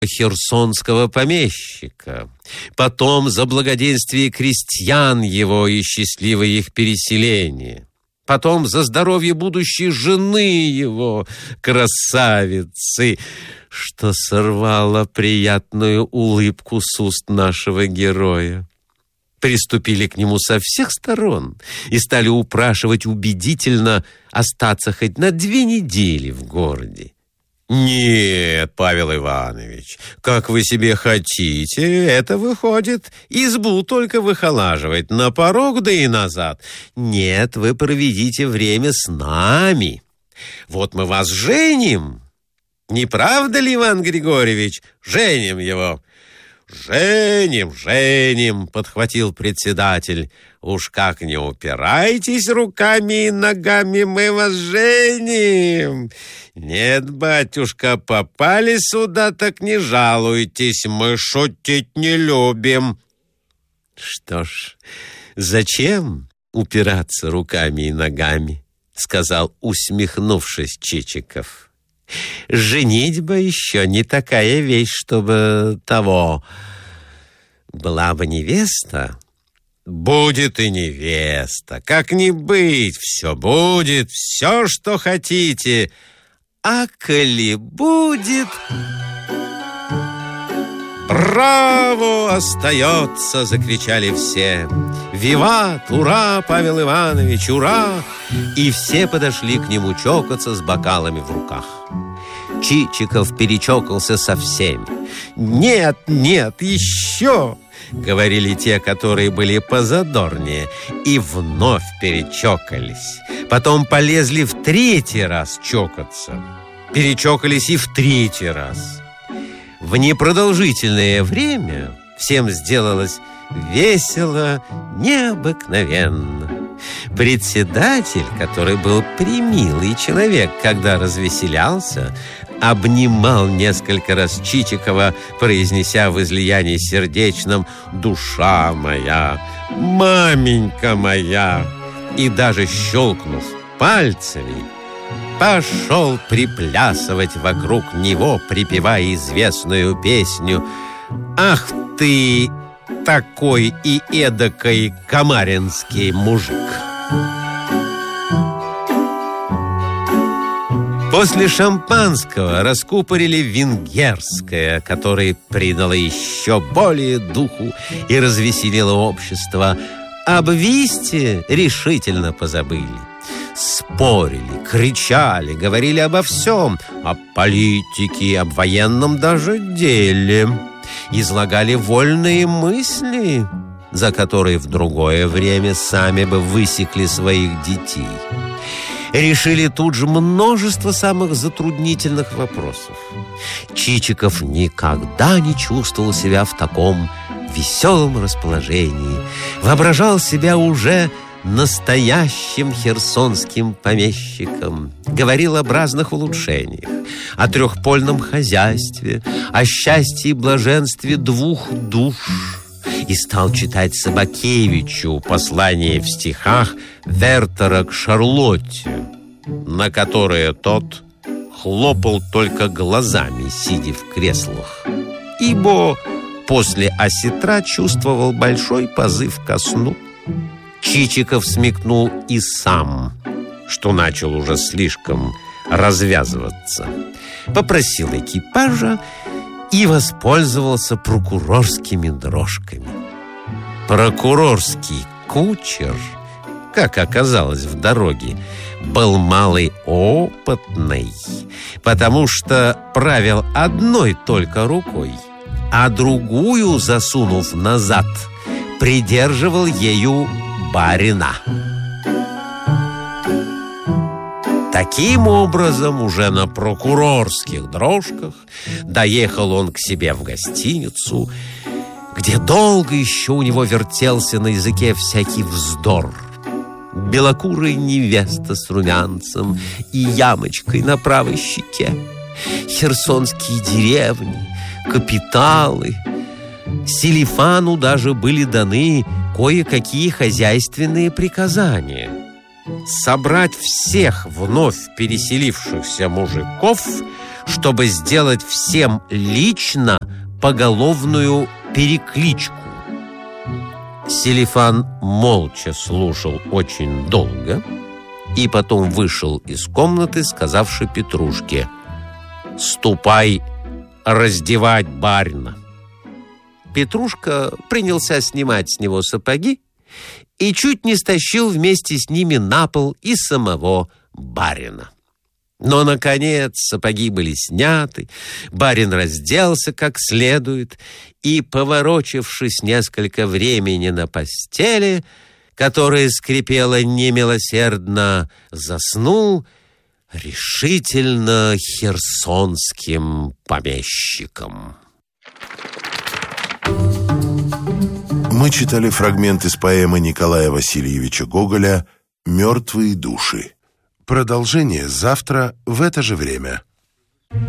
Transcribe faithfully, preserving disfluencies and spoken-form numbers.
херсонского помещика, потом за благоденствие крестьян его и счастливое их переселение, потом за здоровье будущей жены его, красавицы, что сорвало приятную улыбку с уст нашего героя. Приступили к нему со всех сторон и стали упрашивать убедительно остаться хоть на две недели в городе. «Нет, Павел Иванович, как вы себе хотите, это выходит избу только выхолаживать на порог да и назад. Нет, вы проведите время с нами. Вот мы вас женим. Не правда ли, Иван Григорьевич? Женим его». «Женим, женим», — подхватил председатель. «Уж как не упирайтесь руками и ногами, мы вас женим. Нет, батюшка, попали сюда, так не жалуйтесь, мы шутить не любим». «Что ж, зачем упираться руками и ногами?» — сказал, усмехнувшись, Чичиков. «Женитьба еще не такая вещь, чтобы того. Была бы невеста». «Будет и невеста, как не быть, все будет, все, что хотите. А коли будет...» «Браво! Остается!» — закричали все. «Виват! Ура, Павел Иванович, ура!» И все подошли к нему чокаться с бокалами в руках. Чичиков перечокался со всеми. «Нет, нет, еще!» — говорили те, которые были позадорнее, и вновь перечокались. Потом полезли в третий раз чокаться. Перечокались и в третий раз. В непродолжительное время всем сделалось весело, необыкновенно. Председатель, который был премилый человек, когда развеселялся, обнимал несколько раз Чичикова, произнеся в излиянии сердечном «Душа моя, маменька моя!» и даже щелкнув пальцами, пошел приплясывать вокруг него, припевая известную песню «Ах ты, такой и эдакой камаринский мужик!» После шампанского раскупорили венгерское, которое придало еще более духу и развеселило общество. Об висте решительно позабыли. Спорили, кричали, говорили обо всем, о политике, об военном даже деле. Излагали вольные мысли, за которые в другое время сами бы высекли своих детей. Решили тут же множество самых затруднительных вопросов. Чичиков никогда не чувствовал себя в таком веселом расположении. Воображал себя уже настоящим херсонским помещиком. Говорил об разных улучшениях, о трехпольном хозяйстве, о счастье и блаженстве двух душ. И стал читать Собакевичу послание в стихах Вертера к Шарлотте, на которое тот хлопал только глазами, сидя в креслах, ибо после осетра чувствовал большой позыв ко сну. Чичиков смекнул и сам, что начал уже слишком развязываться. Попросил экипажа и воспользовался прокурорскими дрожками. Прокурорский кучер, как оказалось в дороге, был малый опытный, потому что правил одной только рукой, а другую, засунув назад, придерживал ею барина. Таким образом, уже на прокурорских дрожках доехал он к себе в гостиницу, где долго еще у него вертелся на языке всякий вздор. Белокурая невеста с румянцем и ямочкой на правой щеке, херсонские деревни, капиталы. Селифану даже были даны кое-какие хозяйственные приказания. Собрать всех вновь переселившихся мужиков чтобы сделать всем лично поголовную перекличку. Селифан молча слушал очень долго и потом вышел из комнаты, сказавши Петрушке: «Ступай раздевать барина». Петрушка принялся снимать с него сапоги и чуть не стащил вместе с ними на пол и самого барина. Но, наконец, сапоги были сняты, барин разделся как следует и, поворочившись несколько времени на постели, которая скрипела немилосердно, заснул решительно херсонским помещиком. Мы читали фрагмент из поэмы Николая Васильевича Гоголя «Мертвые души». Продолжение завтра в это же время.